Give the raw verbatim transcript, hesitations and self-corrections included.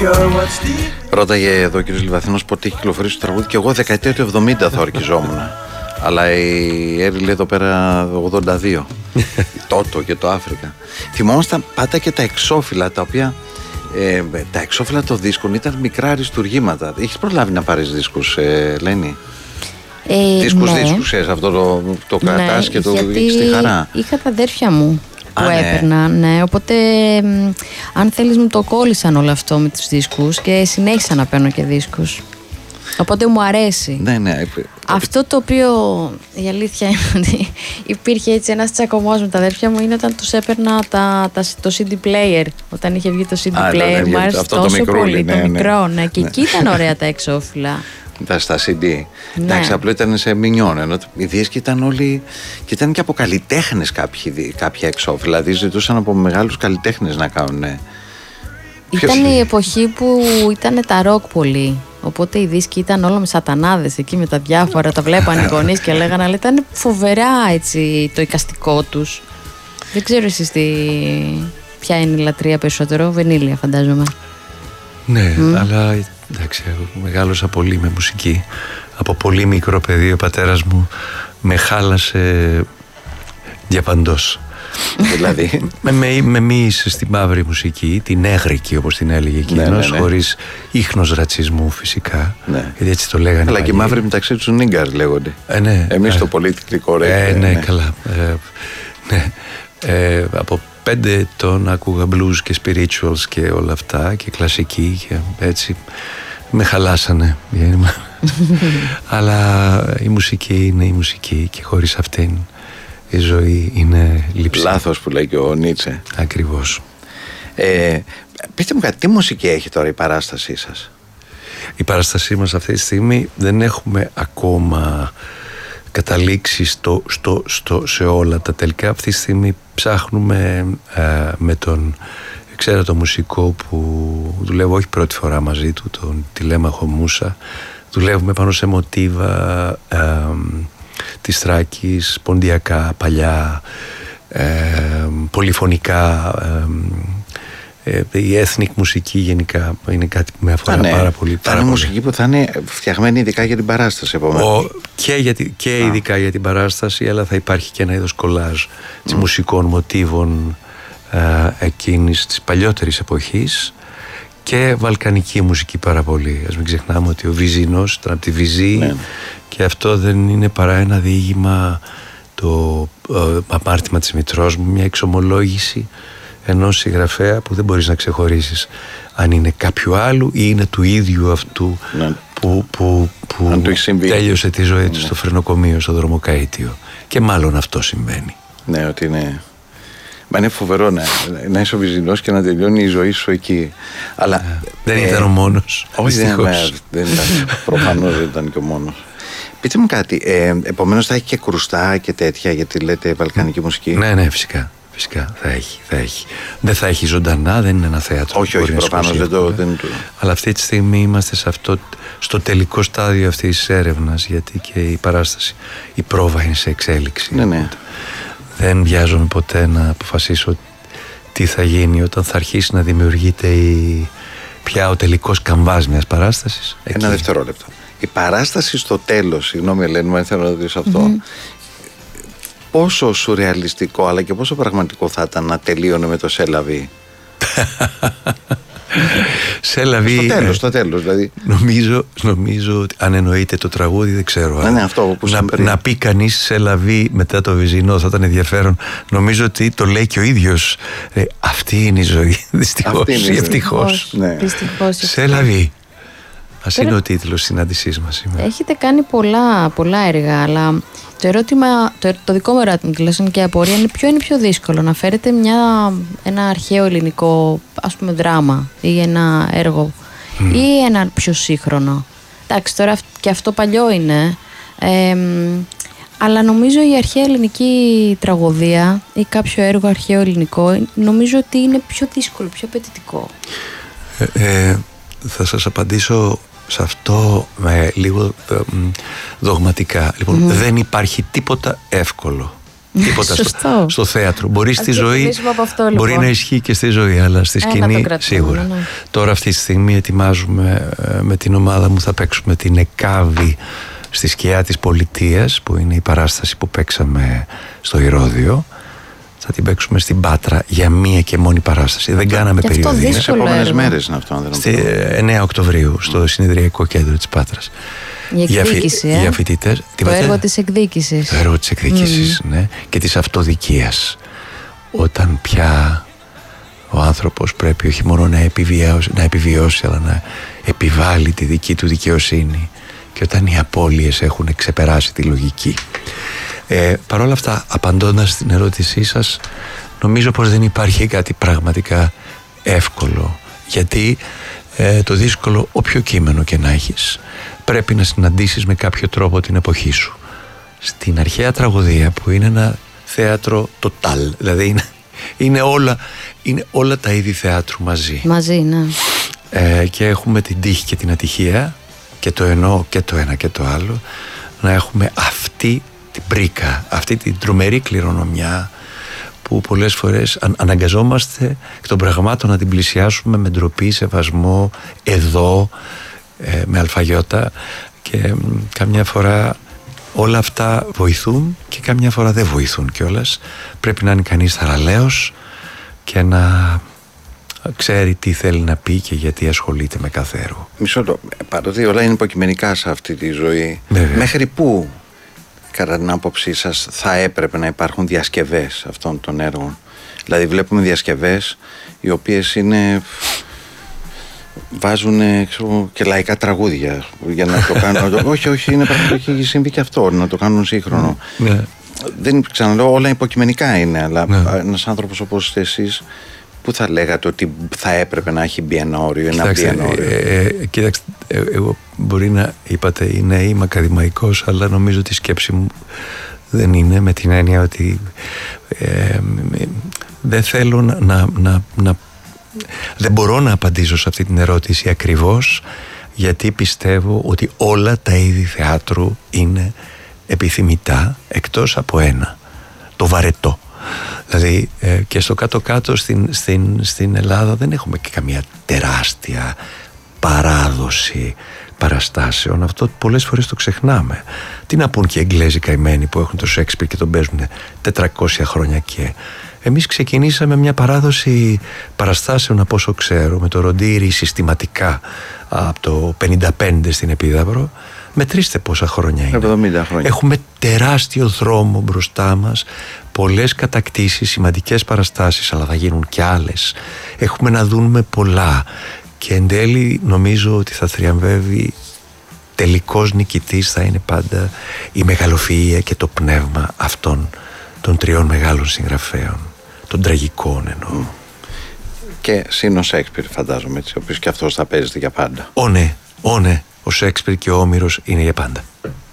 Ρώταγε εδώ ο κ. Λιβαθινός πότε έχει κυκλοφορήσει το τραγούδι και εγώ δεκαετία του εβδομήντα θα ορκιζόμουν. Αλλά η Έρη λέει εδώ πέρα ογδόντα δύο. Τότο και το Αφρικα. Θυμόμασταν πάντα και τα εξώφυλλα τα οποία. Ε, τα εξώφυλλα των δίσκων ήταν μικρά αριστουργήματα. Έχεις προλάβει να πάρεις δίσκους, ε, Λένη? Ε, δίσκους, ναι. δίσκους, ξέρεις, αυτό το, το κρατάς, ναι, και το έχεις τη χαρά. Είχα τα αδέρφια μου που Α, έπαιρνα, ναι. ναι. Οπότε, αν θέλεις, μου το κόλλησαν όλο αυτό με τους δίσκους και συνέχισα να παίρνω και δίσκους. Οπότε μου αρέσει. Ναι, ναι. Αυτό το οποίο η αλήθεια είναι ότι υπήρχε έτσι ένας τσακωμός με τα αδέρφια μου είναι όταν τους έπαιρνα τα, τα, το σι ντι player. Όταν είχε βγει το σι ντι Α, player, ναι, μου άρεσε αυτό τόσο το μικρούλι, πολύ. Ναι, το ναι, μικρό, ναι. Και ναι. Εκεί ήταν ωραία τα εξώφυλλα. Τα στα σι ντι. Ναι. Εντάξει, απλό ήταν σε μινιόν. Ενώ οι δίσκοι ήταν όλοι. Και ήταν και από καλλιτέχνες κάποια εξώφυλλα. Δηλαδή ζητούσαν από μεγάλους καλλιτέχνες να κάνουν. Ναι. Ήταν Ποιος... η εποχή που ήταν τα ροκ πολύ. Οπότε οι δίσκοι ήταν όλο με σατανάδες εκεί με τα διάφορα. Τα βλέπαν οι γονείς και λέγανε, αλλά ήταν φοβερά έτσι το εικαστικό τους. Δεν ξέρω εσείς τι... ποια είναι η λατρεία περισσότερο. Βενίλια, φαντάζομαι. Ναι, mm. αλλά εντάξει, μεγάλωσα πολύ με μουσική. Από πολύ μικρό παιδί ο πατέρας μου με χάλασε διαπαντός. Δηλαδή με, με, με μοίησε στη μαύρη μουσική, την έγρικη όπως την έλεγε εκείνος, ναι, ναι, ναι. χωρίς ίχνος ρατσισμού φυσικά, ναι. γιατί έτσι το λέγανε. Αλλά και οι μαύροι μεταξύ τους νίγκαρ λέγονται. ε, ναι. Εμείς ε, το politically correct. ε, ναι, ναι, καλά ε, ναι. Ε, από πέντε ετών άκουγα blues και spirituals και όλα αυτά και κλασική και έτσι με χαλάσανε. Αλλά η μουσική είναι η μουσική και χωρίς αυτήν η ζωή είναι λήψη. Λάθος που λέει και ο Νίτσε. Ακριβώς. ε, Πείτε μου κάτι, τι μουσική έχει τώρα η παράστασή σας? Η παράστασή μας αυτή τη στιγμή δεν έχουμε ακόμα καταλήξει στο, στο, στο, σε όλα τα τελικά. Αυτή τη στιγμή ψάχνουμε ε, με τον ξέρατο μουσικό που δουλεύω όχι πρώτη φορά μαζί του, τον Τηλέμαχο Μούσα. Δουλεύουμε πάνω σε μοτίβα ε, της Θράκης, ποντιακά, παλιά, ε, πολυφωνικά, ε, ε, η ethnic μουσική γενικά είναι κάτι που με αφορά ναι, πάρα πολύ. Θα είναι μουσική που θα είναι φτιαγμένη ειδικά για την παράσταση. Ο, και για, και ειδικά για την παράσταση, αλλά θα υπάρχει και ένα είδος κολάζ mm. μουσικών μοτίβων ε, εκείνης της παλιότερης εποχής και βαλκανική μουσική πάρα πολύ. Ας μην ξεχνάμε ότι ο Βυζινός ήταν από τη Βυζή ναι. και αυτό δεν είναι παρά ένα διήγημα, το ε, αμάρτημα της μητρός μου, μια εξομολόγηση ενός συγγραφέα που δεν μπορείς να ξεχωρίσεις αν είναι κάποιου άλλου ή είναι του ίδιου αυτού ναι. που, που, που τέλειωσε τη ζωή του ναι. στο φρενοκομείο, στο δρομοκαΐτιο. Και μάλλον αυτό συμβαίνει. Ναι, ότι είναι... Μα είναι φοβερό να, να είσαι ο Βυζινός και να τελειώνει η ζωή σου εκεί. Αλλά, ε, δεν ε, ήταν ο μόνος. Όχι, δεν, δεν ήταν. Προφανώς δεν ήταν και ο μόνος. Πείτε μου κάτι, ε, επομένως θα έχει και κρουστά και τέτοια, γιατί λέτε βαλκανική μουσική. Ναι, ναι, φυσικά. Φυσικά θα έχει, θα έχει. Δεν θα έχει ζωντανά, δεν είναι ένα θέατρο. Όχι, όχι, προφανώς δεν το, δεν το. Αλλά αυτή τη στιγμή είμαστε σε αυτό, στο τελικό στάδιο αυτής της έρευνας, γιατί και η παράσταση, η πρόβα είναι σε εξέλιξη. Ναι, ναι. Δεν βιάζομαι ποτέ να αποφασίσω τι θα γίνει όταν θα αρχίσει να δημιουργείται η, πια ο τελικός καμβάς μιας παράστασης. Ένα εκεί. Δευτερόλεπτο. Η παράσταση στο τέλος, συγγνώμη Ελένη, μου θέλω να ρωτήσω αυτό. Mm-hmm. Πόσο σουρεαλιστικό αλλά και πόσο πραγματικό θα ήταν να τελείωνε με το Σέλαβι? Σέλαβι. Στο τέλος, στο τέλος δηλαδή. Νομίζω, νομίζω ότι αν εννοείται το τραγούδι δεν ξέρω. Ναι, ναι, αυτό που να, να πει κανείς Σέλαβι μετά το Βυζινό θα ήταν ενδιαφέρον. Νομίζω ότι το λέει και ο ίδιος. Ε, αυτή είναι η ζωή. Δυστυχώς ή ευτυχώς. Ναι. Σέλαβι. Ας είναι ο τίτλος της συνάντησής μας σήμερα. Έχετε κάνει πολλά, πολλά έργα, αλλά το ερώτημα, το, το δικό μου ερώτημα τουλάχιστον και απορία είναι ποιο είναι πιο δύσκολο, να φέρετε μια, ένα αρχαίο ελληνικό ας πούμε δράμα ή ένα έργο mm. ή ένα πιο σύγχρονο. Εντάξει, τώρα και αυτό παλιό είναι, ε, αλλά νομίζω η αρχαία ελληνική τραγωδία ή κάποιο έργο αρχαίο ελληνικό νομίζω ότι είναι πιο δύσκολο, πιο απαιτητικό. Ε, ε, θα σας απαντήσω σε αυτό με λίγο ε, δογματικά. Λοιπόν, mm. δεν υπάρχει τίποτα εύκολο. Τίποτα στο, στο θέατρο. Μπορεί Ας στη ζωή. Αυτό, λοιπόν. Μπορεί να ισχύει και στη ζωή, αλλά στη σκηνή κρατούμε, σίγουρα. ναι. Τώρα, αυτή τη στιγμή, ετοιμάζουμε με την ομάδα μου, θα παίξουμε την Εκάβη στη Σκιά της Πολιτείας, που είναι η παράσταση που παίξαμε στο Ηρώδειο. Θα την παίξουμε στην Πάτρα για μία και μόνη παράσταση. Δεν κάναμε περιοδία. Σε επόμενες μέρες είναι αυτό. Στη εννέα Οκτωβρίου, στο Συνεδριακό Κέντρο της Πάτρας. Η εκδίκηση, για, ε? για φοιτητές. Το έργο της εκδίκησης. Το έργο της εκδίκησης, mm. ναι. Και της αυτοδικίας. Όταν πια ο άνθρωπος πρέπει όχι μόνο να επιβιώσει, να επιβιώσει, αλλά να επιβάλλει τη δική του δικαιοσύνη. Και όταν οι απώλειες έχουν ξεπεράσει τη λογική. Ε, Παρ' όλα αυτά, απαντώντας στην ερώτησή σας, νομίζω πως δεν υπάρχει κάτι πραγματικά εύκολο. Γιατί ε, το δύσκολο, όποιο κείμενο και να έχεις, πρέπει να συναντήσεις με κάποιο τρόπο την εποχή σου. Στην αρχαία τραγωδία, που είναι ένα θέατρο total, δηλαδή είναι, είναι, όλα, είναι όλα τα είδη θεάτρου μαζί. Μαζί, ναι. Ε, και έχουμε την τύχη και την ατυχία, και το εννοώ και το ένα και το άλλο, να έχουμε αυτή την πρίκα, αυτή την τρομερή κληρονομιά, που πολλές φορές αν, αναγκαζόμαστε εκ των πραγμάτων να την πλησιάσουμε με ντροπή, σεβασμό, εδώ, ε, με αλφαγιώτα, και ε, καμιά φορά όλα αυτά βοηθούν και καμιά φορά δεν βοηθούν κιόλας. Πρέπει να είναι κανείς θαραλέος και να ξέρει τι θέλει να πει και γιατί ασχολείται με κάθε έργο. Μισό το, παρότι όλα είναι υποκειμενικά σε αυτή τη ζωή, βέβαια, μέχρι πού, κατά την άποψή σας, θα έπρεπε να υπάρχουν διασκευές αυτών των έργων? Δηλαδή βλέπουμε διασκευές οι οποίες είναι, βάζουν ξέρω, και λαϊκά τραγούδια για να το κάνουν. όχι, όχι, είναι πραγματικά, έχει συμβεί και αυτό, να το κάνουν σύγχρονο. Ναι. Δεν ξαναλέω, όλα υποκειμενικά είναι, αλλά ναι. ένας άνθρωπος όπως εσείς, πού θα λέγατε ότι θα έπρεπε να έχει μπει ένα όριο, ένα μπει ένα όριο? Ε, ε, κοίταξτε, ε, εγώ μπορεί να είπατε ναι, είμαι ακαδημαϊκός, αλλά νομίζω ότι η σκέψη μου δεν είναι, με την έννοια ότι ε, δεν θέλω να, να, να, να δεν μπορώ να απαντήσω σε αυτή την ερώτηση ακριβώς, γιατί πιστεύω ότι όλα τα είδη θεάτρου είναι επιθυμητά, εκτός από ένα, το βαρετό. Δηλαδή ε, και στο κάτω-κάτω στην, στην, στην Ελλάδα δεν έχουμε και καμία τεράστια παράδοση παραστάσεων. Αυτό πολλές φορές το ξεχνάμε. Τι να πούν και οι Εγγλέζοι καημένοι που έχουν το Σέξπιρ και τον παίζουν τετρακόσια χρόνια και... Εμείς ξεκινήσαμε μια παράδοση παραστάσεων, από όσο ξέρω, με το Ροντήρι συστηματικά από το πενήντα πέντε στην Επίδαυρο. Μετρήστε πόσα χρόνια είναι. εβδομήντα χρόνια. Έχουμε τεράστιο δρόμο μπροστά μας, πολλές κατακτήσεις, σημαντικές παραστάσεις, αλλά θα γίνουν κι άλλες. Έχουμε να δούμε πολλά και εν τέλει νομίζω ότι θα θριαμβεύει, τελικός νικητής θα είναι πάντα η μεγαλοφυΐα και το πνεύμα αυτών των τριών μεγάλων συγγραφέων, των τραγικών εννοώ. Mm. Και συν ο Σέξπιρ, φαντάζομαι, έτσι, ο οποίος και αυτός θα παίζεται για πάντα. Ω ναι, ω ναι, ο Σέξπιρ και ο Όμηρος είναι για πάντα.